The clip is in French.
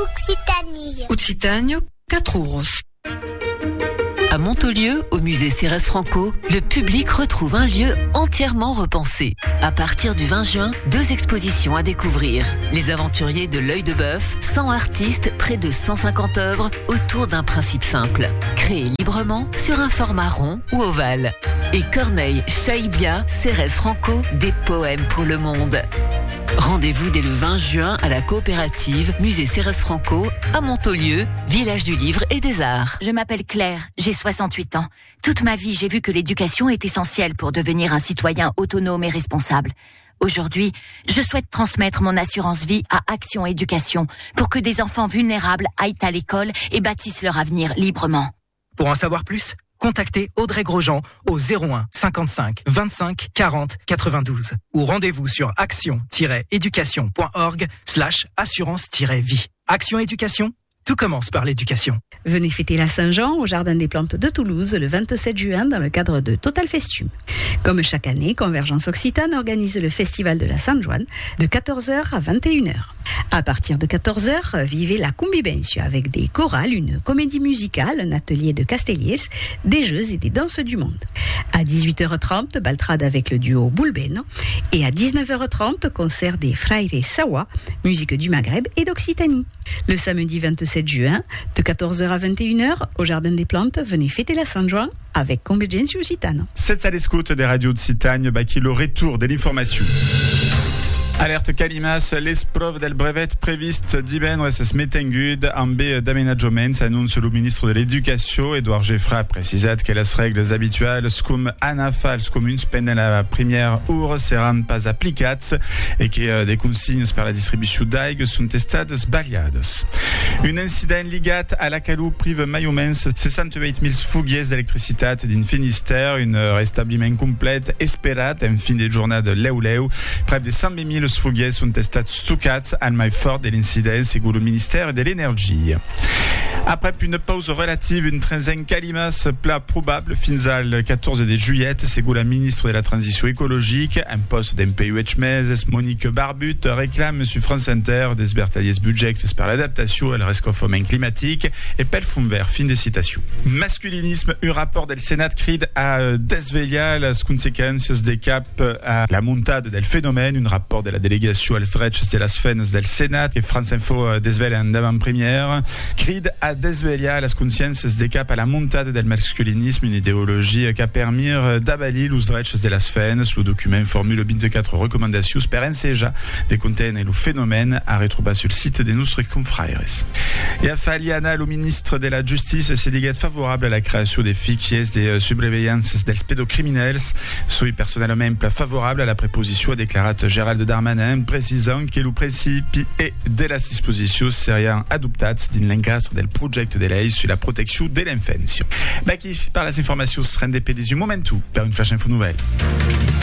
Occitanie, 4 euros. À Montaulieu, au musée Cérès Franco, le public retrouve un lieu entièrement repensé. À partir du 20 juin, 2 expositions à découvrir. Les aventuriers de l'œil de bœuf, 100 artistes, près de 150 œuvres autour d'un principe simple. Créées librement sur un format rond ou ovale. Et Corneille, Chaïbia, Cérès Franco, des poèmes pour le monde. Rendez-vous dès le 20 juin à la coopérative Musée Cérès Franco à Montaulieu, village du livre et des arts. Je m'appelle Claire, j'ai 68 ans. Toute ma vie, j'ai vu que l'éducation est essentielle pour devenir un citoyen autonome et responsable. Aujourd'hui, je souhaite transmettre mon assurance vie à Action Éducation pour que des enfants vulnérables aillent à l'école et bâtissent leur avenir librement. Pour en savoir plus, contactez Audrey Grosjean au 01 55 25 40 92 ou rendez-vous sur action-éducation.org/assurance-vie. Action Éducation, tout commence par l'éducation. Venez fêter la Saint-Jean au Jardin des Plantes de Toulouse le 27 juin dans le cadre de Total Festum. Comme chaque année, Convergence Occitane organise le festival de la Saint-Joanne de 14h à 21h. À partir de 14h, vivez la Convivencio avec des chorales, une comédie musicale, un atelier de castelliers, des jeux et des danses du monde. À 18h30, baltrade avec le duo Bulbeno et à 19h30, concert des Fraires Sawa, musique du Maghreb et d'Occitanie. Le samedi 27 juin, de 14h à 21h, au Jardin des Plantes, venez fêter la Saint-Jean avec Convergence Occitane. Cette salle écoute des radios de Citagne, qui le retour de l'information. Alerte Calimas, l'esprove del brevet previst divendres es metengud en bé d'aménagement, annonce le ministre de l'Éducation. Edouard Geffra a precisat que les règles habituelles com anafals comuns pendant la première heure seran pas aplicats et que des consignes per la distribució d'aigua sont estades baliades. Un incident ligat a la calu prive mai o menys 68.000 fugues d'electricitat din Finistère, un restabliment complet esperat en fin de jornada leu-leu. Près de 100.000 fugues sont estats stockats al mai fort de l'incident, segons le ministère de l'Énergie. Après une pause relative, une trenzaine Calimas plat probable fins al 14 de juillet, segons la ministre de la Transition écologique. Un poste d'MPUH meses, Monique Barbut, réclame sur France Inter des bertaliers budgets per l'adaptation al rescofament climatique et pel fond vert. Fin des citations. Masculinisme, un rapport del Sénat crid a desvegliar les consequences des cap à la montade del phénomène, un rapport de la délégation als drets de las fenes del Sénat que France Info desvela en avant-première, crid a desvegliar les consciences des cap à la montade del masculinisme, une idéologie qui a permis d'abalir los drets de las fenes. Le document formule 24 recommandations per ensejar de contenir le phénomène à retrouver sur le site de nostres confrères. Et a Faliana, le ministre de la Justice, s'est dit favorable à la création des fichiers des surveillances dels pédocriminels. Soy personnellement favorable à la préposition, a déclaré Gérald Darmanin, précisant que le principe est de la disposition seriant adoptat din l'encastre del project de lei sur la protection de l'enfance. Qui par les informations se rendent des du momentum per une flash info nouvelle.